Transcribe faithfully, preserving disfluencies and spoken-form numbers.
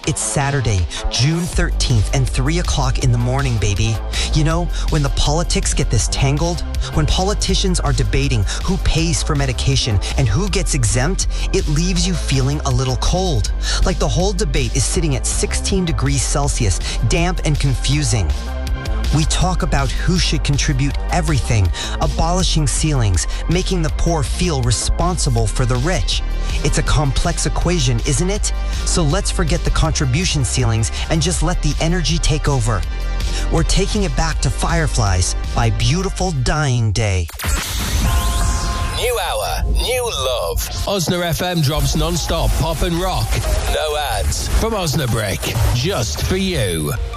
It's Saturday, June thirteenth, and three o'clock in the morning, baby. You know, when the politics get this tangled, when politicians are debating who pays for medication and who gets exempt, it leaves you feeling a little cold. Like the whole debate is sitting at sixteen degrees Celsius, damp and confusing. We talk about who should contribute everything, abolishing ceilings, making the poor feel responsible for the rich. It's a complex equation, isn't it? So let's forget the contribution ceilings and just let the energy take over. We're taking it back to Fireflies by Beautiful Dying Day. New hour, new love. Osna F M drops non-stop pop and rock. No ads from Osnabrick, just for you.